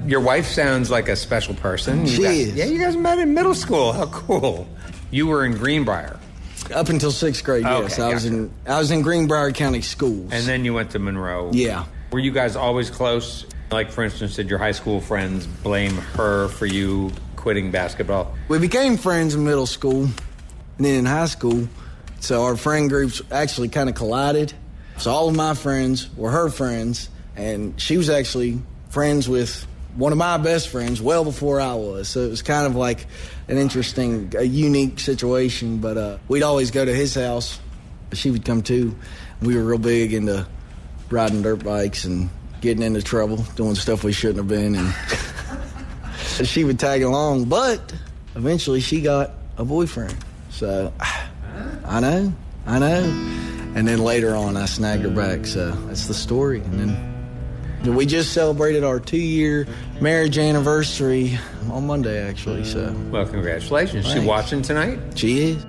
Your wife sounds like a special person. She is. Yeah, you guys met in middle school. How cool. You were in Greenbrier. Up until 6th grade, yes. Okay, I was in Greenbrier County Schools. And then you went to Monroe. Yeah. Were you guys always close? Like, for instance, did your high school friends blame her for you quitting basketball? We became friends in middle school and then in high school. So our friend groups actually kind of collided. So all of my friends were her friends, and she was actually friends with one of my best friends well before I was. So it was kind of like an interesting, a unique situation. But we'd always go to his house. She would come too. We were real big into riding dirt bikes and getting into trouble, doing stuff we shouldn't have been. And she would tag along. But eventually she got a boyfriend. So I know. And then later on I snagged her back. So that's the story. And then we just celebrated our 2-year marriage anniversary on Monday, actually. So, well, congratulations. Thanks. She watching tonight? She is.